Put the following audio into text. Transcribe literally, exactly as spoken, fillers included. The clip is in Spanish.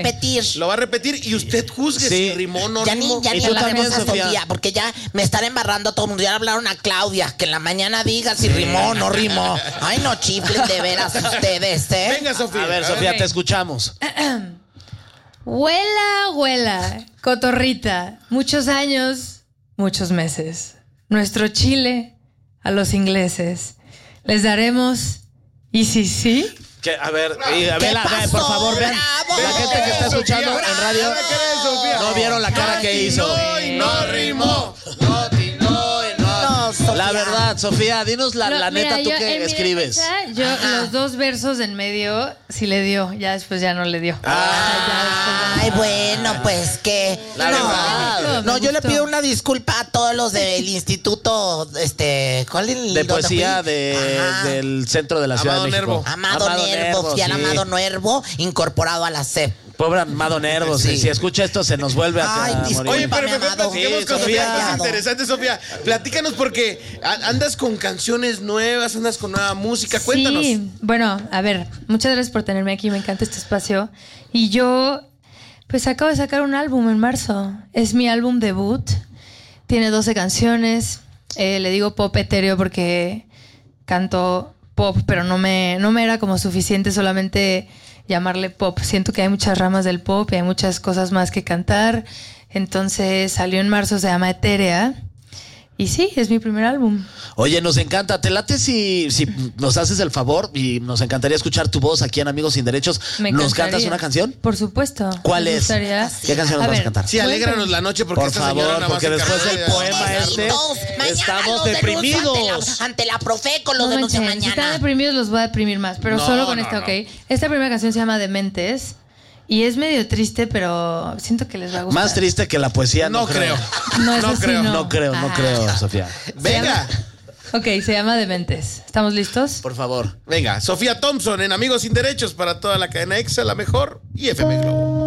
repetir. Lo va a repetir y usted juzgue Sí. si rimó o no Ya rimó. ni, ya Y ni tú hablaremos también, a Sofía. Sofía, porque ya me estará embarrando todo el mundo. Ya hablaron a Claudia, que en la mañana diga si rimó o no rimó. Ay, no chiflen de veras ustedes, ¿eh? Venga, Sofía. A ver, Sofía, te escuchamos. Huela, huela, cotorrita. Muchos años, muchos meses. Nuestro Chile a los ingleses. Les daremos. ¿Y si sí? Que, a ver, y, a ver, la- pasó? vean, por favor, vean. ¡Bravo! La gente que está escuchando Sofía, en radio vean la cara de Sofía. no vieron la cara que hizo. No, y no rimó. No, ti- no, y no. No, Sofía. La verdad, Sofía, dinos la, Lo- la neta, mira, tú yo- que en mi escribes. defensa, yo Ajá. los dos versos en medio sí le dio, ya después ya no le dio. Ay, bueno, pues que. La no, verdad. no, Me yo le gustó. pido una disculpa a todos los del instituto, este, ¿cuál es el De donde poesía fui? de, Ajá. del centro de la Ciudad Amado de México. Nervo. Amado, Nervo, Nervo, fui al sí. Amado Nervo, incorporado a la C E P. Pobre Amado Nervo, Sí. si, si escucha esto se nos vuelve a, Ay, a disculpa. morir. Oye, pero mejor Amado. platiquemos Sí, con Sofía. Sofía. Esto es interesante, Sofía. Platícanos porque a- andas con canciones nuevas, andas con nueva música. Cuéntanos. Sí, bueno, a ver, muchas gracias por tenerme aquí, me encanta este espacio. Y yo, pues acabo de sacar un álbum en marzo. Es mi álbum debut. Tiene doce canciones. Eh, le digo pop etéreo porque canto pop, pero no me, no me era como suficiente solamente llamarle pop. Siento que hay muchas ramas del pop y hay muchas cosas más que cantar. Entonces salió en marzo, se llama Etérea. Y sí, es mi primer álbum. Oye, nos encanta. ¿Te late si, si nos haces el favor? Y nos encantaría escuchar tu voz aquí en Amigos Sin Derechos. Me ¿Nos encantaría. cantas una canción? Por supuesto. ¿Cuál Me es? gustaría. ¿Qué canción nos vas a ver, cantar? Sí, alégranos la noche porque Por esta favor, señora nada más porque se después encarga del de- poema este, Mañana estamos los denuncio deprimidos. Ante la, ante la Profeco los No denuncia manchen, si están mañana. deprimidos los voy a deprimir más, pero No, solo con no, esta, no. ¿ok? Esta primera canción se llama Dementes y es medio triste, pero siento que les va a gustar. Más triste que la poesía, no, No creo. No, eso No sí, creo. no. No creo, no Ajá. creo, Sofía. Venga. Ok, se llama Dementes. ¿Estamos listos? Por favor. Venga, Sofía Thompson en Amigos Sin Derechos para toda la cadena Exa, la mejor y F M Globo.